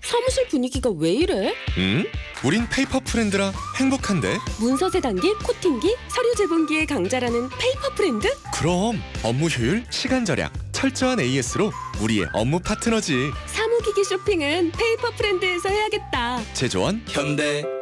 사무실 분위기가 왜 이래? 우린 페이퍼 프렌드라 행복한데. 문서 세단기, 코팅기, 서류 제본기의 강자라는 페이퍼 프렌드? 그럼 업무 효율, 시간 절약, 철저한 AS로 우리의 업무 파트너지. 사무기기 쇼핑은 페이퍼 프렌드에서 해야겠다. 제조원 현대.